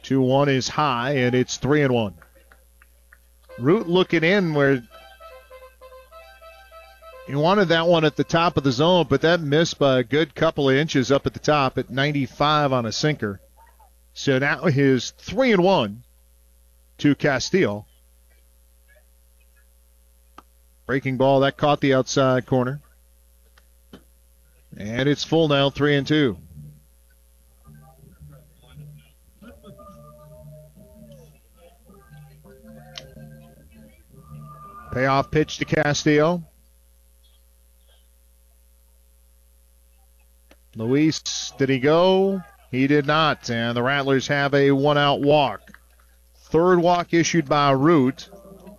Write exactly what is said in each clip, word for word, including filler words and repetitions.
two one is high, and it's three and one. Root looking in where he wanted that one at the top of the zone, but that missed by a good couple of inches up at the top at ninety-five on a sinker. So now his three and one to Castillo. Breaking ball, that caught the outside corner. And it's full now, three and two. Payoff pitch to Castillo. Luis, did he go? He did not, and the Rattlers have a one-out walk. Third walk issued by Root.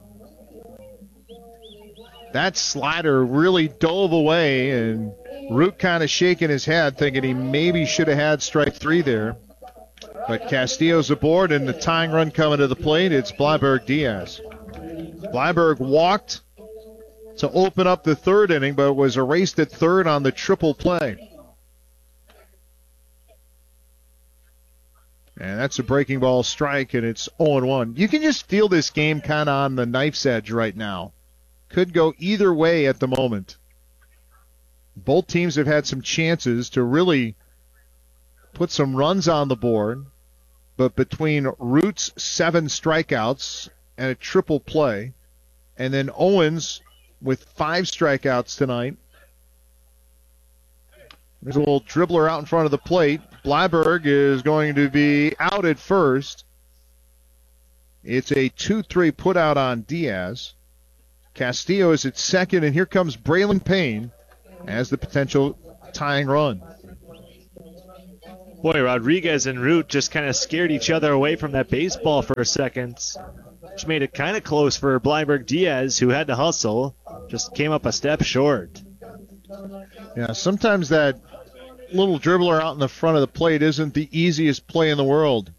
That slider really dove away, and Root kind of shaking his head, thinking he maybe should have had strike three there. But Castillo's aboard, and the tying run coming to the plate. It's Bleiberg Diaz. Bleiberg walked to open up the third inning, but was erased at third on the triple play. And that's a breaking ball strike, and it's oh and one. You can just feel this game kind of on the knife's edge right now. Could go either way at the moment. Both teams have had some chances to really put some runs on the board, but between Root's seven strikeouts and a triple play, and then Owens with five strikeouts tonight. There's a little dribbler out in front of the plate. Bleiberg is going to be out at first. It's a two three put out on Diaz. Castillo is at second, and here comes Braylon Payne as the potential tying run. Boy, Rodriguez and Root just kind of scared each other away from that baseball for a second, which made it kind of close for Bleiberg Diaz, who had to hustle, just came up a step short. Yeah, sometimes that little dribbler out in the front of the plate isn't the easiest play in the world.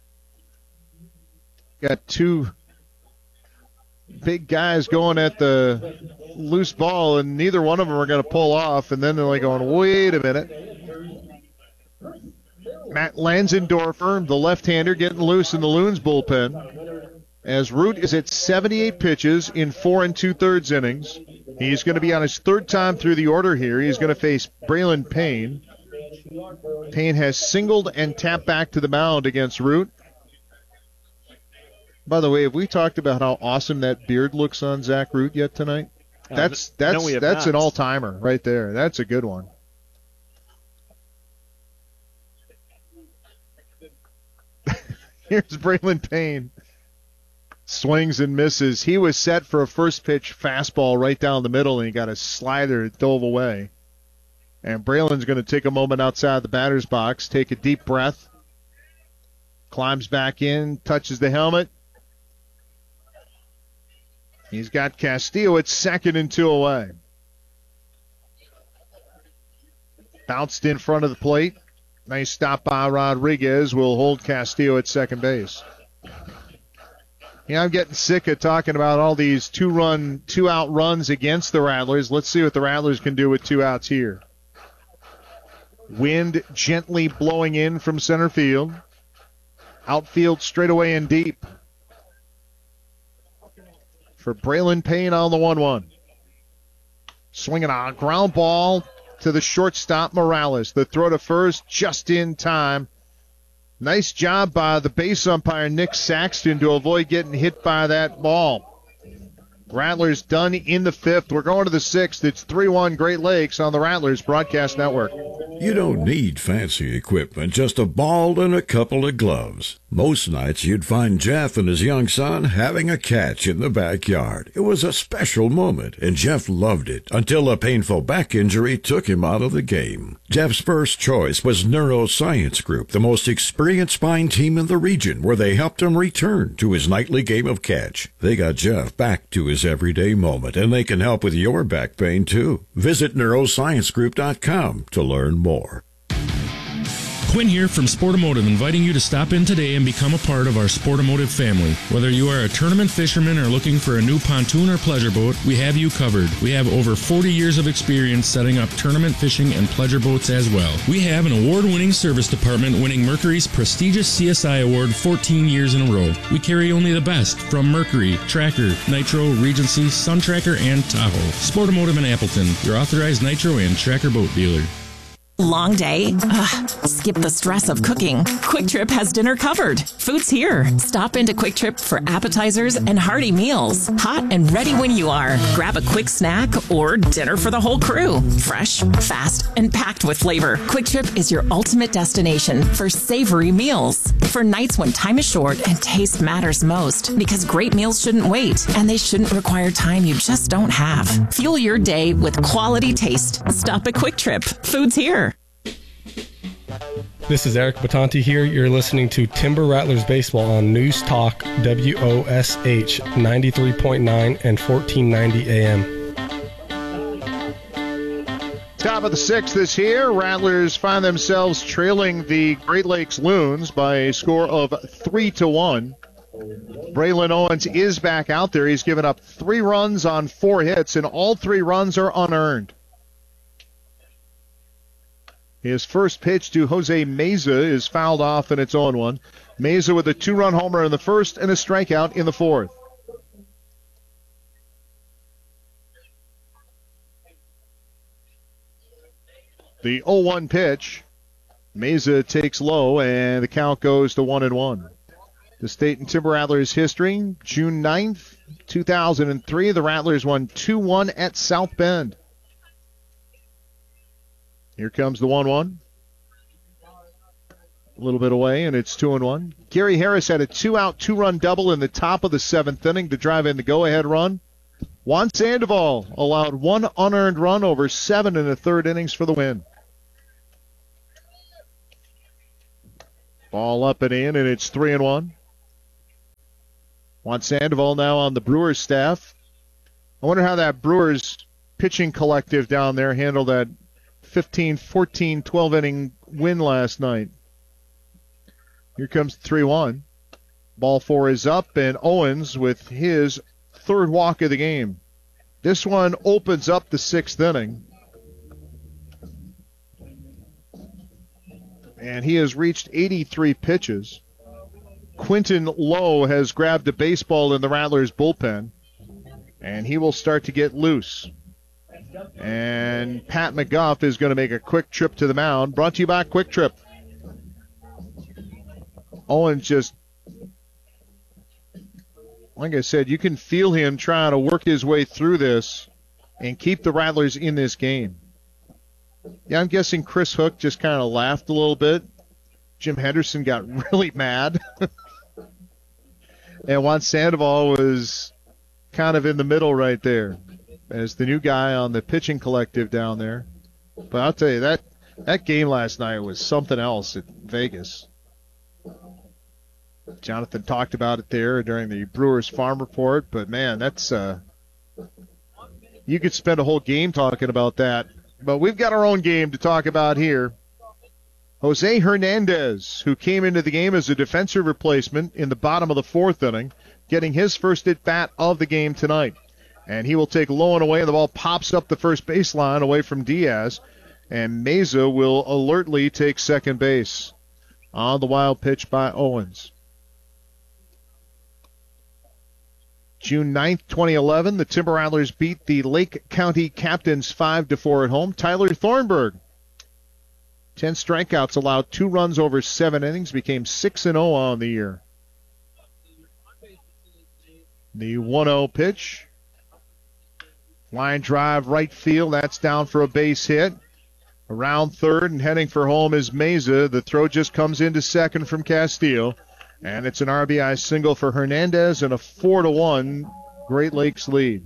Got two big guys going at the loose ball, and neither one of them are going to pull off, and then they're like going, wait a minute. Matt Lanzendorfer, the left-hander, getting loose in the Loons bullpen. As Root is at seventy-eight pitches in four and two-thirds innings. He's going to be on his third time through the order here. He's going to face Braylon Payne. Payne has singled and tapped back to the mound against Root. By the way, have we talked about how awesome that beard looks on Zach Root yet tonight? That's that's no, we have that's not. an all-timer right there. That's a good one. Here's Braylon Payne. Swings and misses. He was set for a first pitch fastball right down the middle, and he got a slider that dove away. And Braylon's going to take a moment outside the batter's box, take a deep breath, climbs back in, touches the helmet. He's got Castillo at second and two away. Bounced in front of the plate. Nice stop by Rodriguez. Will hold Castillo at second base. Yeah, I'm getting sick of talking about all these two-run, two-out runs against the Rattlers. Let's see what the Rattlers can do with two outs here. Wind gently blowing in from center field. Outfield straight away and deep. For Braylon Payne on the one one. Swinging on a ground ball to the shortstop, Morales. The throw to first just in time. Nice job by the base umpire, Nick Saxton, to avoid getting hit by that ball. Rattlers done in the fifth. We're going to the sixth. It's three one Great Lakes on the Rattlers Broadcast Network. You don't need fancy equipment, just a ball and a couple of gloves. Most nights you'd find Jeff and his young son having a catch in the backyard. It was a special moment, and Jeff loved it until a painful back injury took him out of the game. Jeff's first choice was Neuroscience Group, the most experienced spine team in the region, where they helped him return to his nightly game of catch. They got Jeff back to his everyday moment, and they can help with your back pain, too. Visit neuroscience group dot com to learn more. Quinn here from Sportomotive, inviting you to stop in today and become a part of our Sportomotive family. Whether you are a tournament fisherman or looking for a new pontoon or pleasure boat, we have you covered. We have over forty years of experience setting up tournament fishing and pleasure boats as well. We have an award-winning service department winning Mercury's prestigious C S I award fourteen years in a row. We carry only the best from Mercury, Tracker, Nitro, Regency, Sun Tracker, and Tahoe. Sportomotive in Appleton, your authorized Nitro and Tracker boat dealer. Long day? Ugh, skip the stress of cooking. Quick Trip has dinner covered. Food's here. Stop into Quick Trip for appetizers and hearty meals. Hot and ready when you are. Grab a quick snack or dinner for the whole crew. Fresh, fast, and packed with flavor. Quick Trip is your ultimate destination for savory meals. For nights when time is short and taste matters most. Because great meals shouldn't wait, and they shouldn't require time you just don't have. Fuel your day with quality taste. Stop at Quick Trip. Food's here. This is Eric Batanti here. You're listening to Timber Rattlers Baseball on News Talk W O S H ninety-three point nine and fourteen ninety A M. Top of the sixth this here. Rattlers find themselves trailing the Great Lakes Loons by a score of three to one. Braylon Owens is back out there. He's given up three runs on four hits, and all three runs are unearned. His first pitch to Jose Meza is fouled off, and it's oh one. Meza with a two-run homer in the first and a strikeout in the fourth. The oh one pitch. Meza takes low, and the count goes to one and one. The State and Timber Rattlers history, June ninth, two thousand three, the Rattlers won two one at South Bend. Here comes the one one. A little bit away, and it's two and one. Gary Harris had a two-out, two-run double in the top of the seventh inning to drive in the go-ahead run. Juan Sandoval allowed one unearned run over seven and a third innings for the win. Ball up and in, and it's three and one. Juan Sandoval now on the Brewers staff. I wonder how that Brewers pitching collective down there handled that fifteen, fourteen, twelve inning win last night. Here comes three one. Ball four is up, and Owens with his third walk of the game. This one opens up the sixth inning. And he has reached eighty-three pitches. Quentin Lowe has grabbed a baseball in the Rattlers bullpen, and he will start to get loose. And Pat McGuff is going to make a quick trip to the mound. Brought to you by Quick Trip. Owens just, like I said, you can feel him trying to work his way through this and keep the Rattlers in this game. Yeah, I'm guessing Chris Hook just kind of laughed a little bit. Jim Henderson got really mad. And Juan Sandoval was kind of in the middle right there as the new guy on the pitching collective down there. But I'll tell you, that, that game last night was something else at Vegas. Jonathan talked about it there during the Brewers Farm Report, but, man, that's uh, you could spend a whole game talking about that. But we've got our own game to talk about here. Jose Hernandez, who came into the game as a defensive replacement in the bottom of the fourth inning, getting his first at-bat of the game tonight. And he will take low and away, and the ball pops up the first baseline away from Diaz. And Meza will alertly take second base on the wild pitch by Owens. June ninth, twenty eleven, the Timber Rattlers beat the Lake County Captains five to four at home. Tyler Thornburg, ten strikeouts, allowed two runs over seven innings, became six and oh on the year. The one oh pitch. Line drive right field, that's down for a base hit. Around third and heading for home is Meza. The throw just comes into second from Castillo. And it's an R B I single for Hernandez and a four to one Great Lakes lead.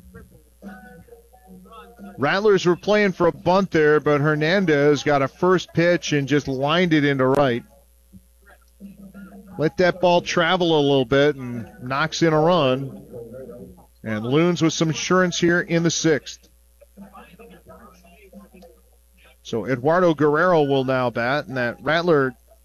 Rattlers were playing for a bunt there, but Hernandez got a first pitch and just lined it into right. Let that ball travel a little bit and knocks in a run. And Loons with some insurance here in the sixth. So Eduardo Guerrero will now bat, and that Rattler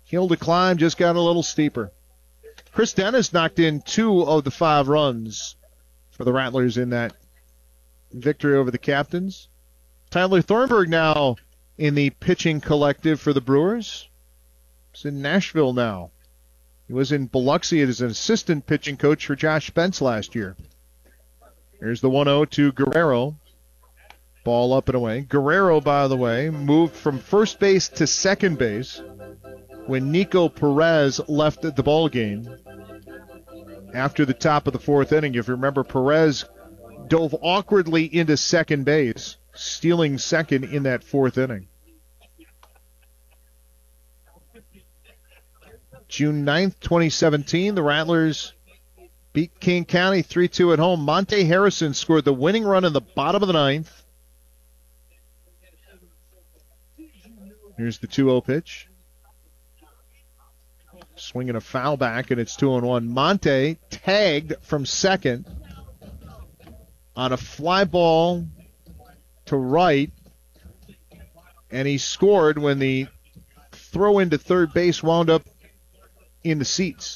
Hill to climb just got a little steeper. Chris Dennis knocked in two of the five runs for the Rattlers in that victory over the Captains. Tyler Thornburg now in the pitching collective for the Brewers. He's in Nashville now. He was in Biloxi as an assistant pitching coach for Josh Spence last year. Here's the one oh to Guerrero. Ball up and away. Guerrero, by the way, moved from first base to second base when Nico Perez left the ball game after the top of the fourth inning. If you remember, Perez dove awkwardly into second base, stealing second in that fourth inning. June ninth, twenty seventeen, the Rattlers beat King County three two at home. Monte Harrison scored the winning run in the bottom of the ninth. Here's the two oh pitch. Swinging a foul back, and it's two and one. Monte tagged from second on a fly ball to right, and he scored when the throw into third base wound up in the seats.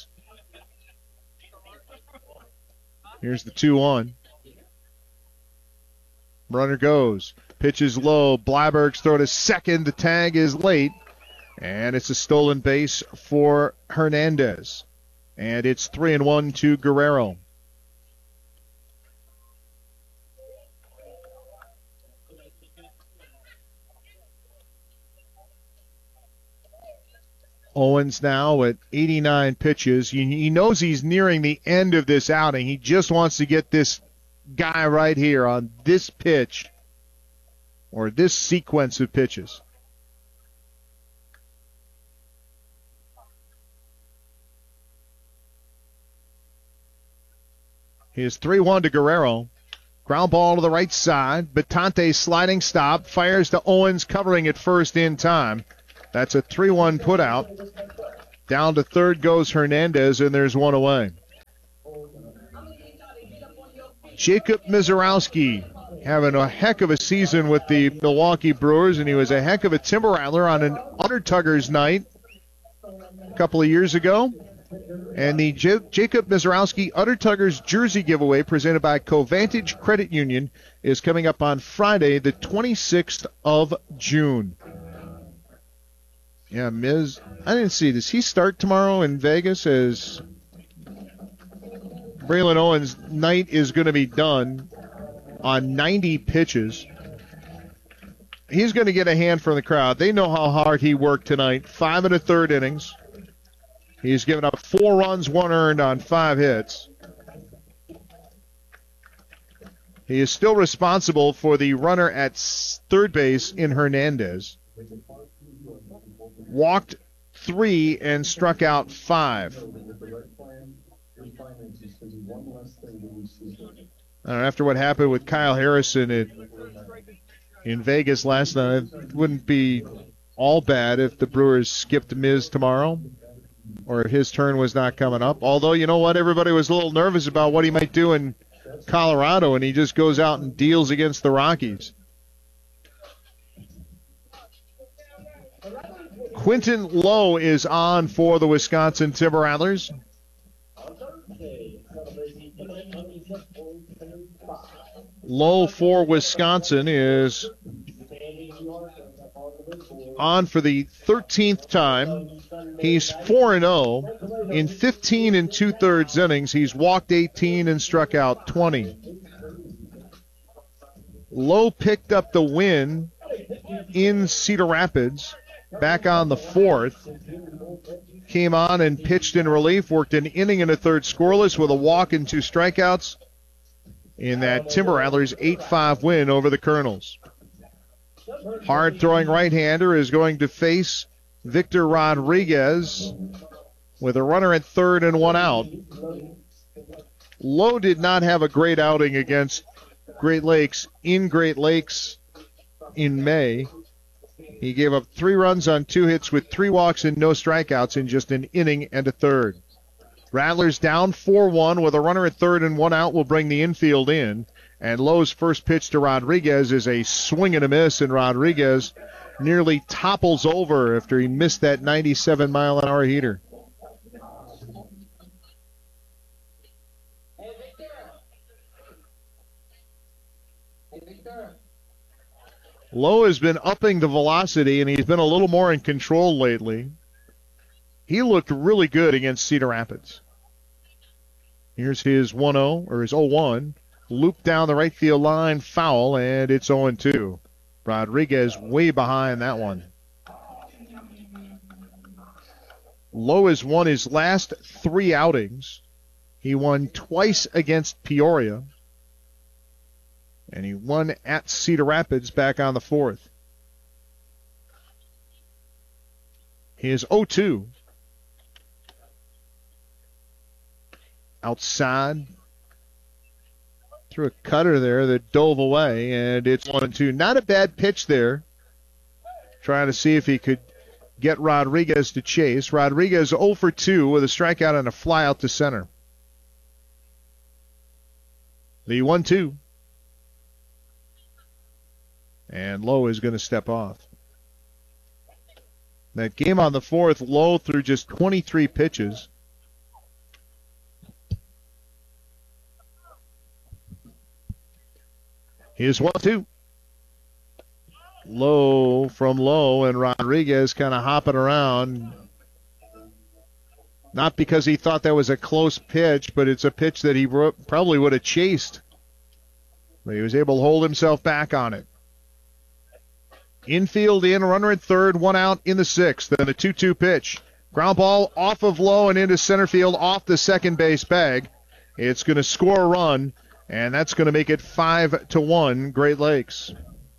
Here's the two one. Runner goes. Pitch is low. Bleiberg's throw to second. The tag is late. And it's a stolen base for Hernandez. And it's three and one to Guerrero. Owens now at eighty-nine pitches. He knows he's nearing the end of this outing. He just wants to get this guy right here on this pitch or this sequence of pitches. Here's three one to Guerrero. Ground ball to the right side. Batante sliding stop. Fires to Owens, covering at first in time. That's a three one put out. Down to third goes Hernandez, and there's one away. Jacob Mizorowski having a heck of a season with the Milwaukee Brewers, and he was a heck of a Timber Rattler on an Undertuggers night a couple of years ago. And the J- Jacob Mizorowski Undertuggers jersey giveaway presented by Covantage Credit Union is coming up on Friday, the twenty-sixth of June. Yeah, Miz, I didn't see. Does he start tomorrow in Vegas as Braylon Owens' night is going to be done on ninety pitches? He's going to get a hand from the crowd. They know how hard he worked tonight. Five and a third innings. He's given up four runs, one earned on five hits. He is still responsible for the runner at third base in Hernandez. Walked three and struck out five. Uh, after what happened with Kyle Harrison at, in Vegas last night, it wouldn't be all bad if the Brewers skipped Miz tomorrow, or if his turn was not coming up. Although, you know what, everybody was a little nervous about what he might do in Colorado, and he just goes out and deals against the Rockies. Quentin Lowe is on for the Wisconsin Timber Rattlers. Lowe for Wisconsin is on for the thirteenth time. He's four and oh. In fifteen and two-thirds innings, he's walked eighteen and struck out twenty. Lowe picked up the win in Cedar Rapids back on the fourth. Came on and pitched in relief, worked an inning and a third scoreless with a walk and two strikeouts in that Timber Rattlers eight five win over the Colonels. Hard-throwing right-hander is going to face Victor Rodriguez with a runner at third and one out. Lowe did not have a great outing against Great Lakes in Great Lakes in May. He gave up three runs on two hits with three walks and no strikeouts in just an inning and a third. Rattlers down four one with a runner at third and one out will bring the infield in. And Lowe's first pitch to Rodriguez is a swing and a miss, and Rodriguez nearly topples over after he missed that ninety-seven mile an hour heater. Lowe has been upping the velocity, and he's been a little more in control lately. He looked really good against Cedar Rapids. Here's his one oh, or his oh one. Loop down the right field line, foul, and it's oh two. Rodriguez way behind that one. Lowe has won his last three outings. He won twice against Peoria. And he won at Cedar Rapids back on the fourth. His oh two. Outside. Threw a cutter there that dove away, and it's one and two. Not a bad pitch there. Trying to see if he could get Rodriguez to chase. Rodriguez oh for two with a strikeout and a fly out to center. The one two. And Lowe is going to step off. That game on the fourth, Lowe threw just twenty-three pitches. Here's one two. Low from Lowe, and Rodriguez kind of hopping around. Not because he thought that was a close pitch, but it's a pitch that he probably would have chased. But he was able to hold himself back on it. Infield in, runner at third, one out in the sixth. Then the two two pitch. Ground ball off of Lowe and into center field off the second base bag. It's going to score a run, and that's going to make it five to one Great Lakes.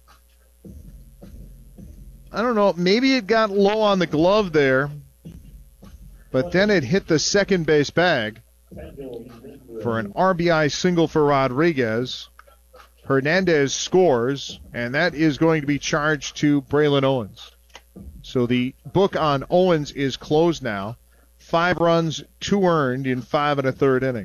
I don't know, maybe it got low on the glove there, but then it hit the second base bag for an R B I single for Rodriguez. Hernandez scores, and that is going to be charged to Braylon Owens. So the book on Owens is closed now. Five runs, two earned in five and a third innings.